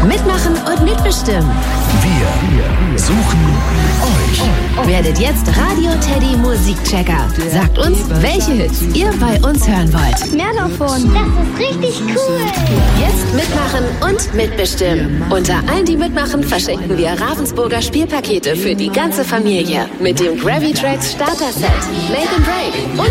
Mitmachen und mitbestimmen. Wir suchen euch. Werdet jetzt Radio Teddy Musikchecker. Sagt uns, welche Hits ihr bei uns hören wollt. Mehr davon. Das ist richtig cool. Jetzt mitmachen und mitbestimmen. Unter allen, die mitmachen, verschenken wir Ravensburger Spielpakete für die ganze Familie. Mit dem Gravitrax Starter Set, Make and Break und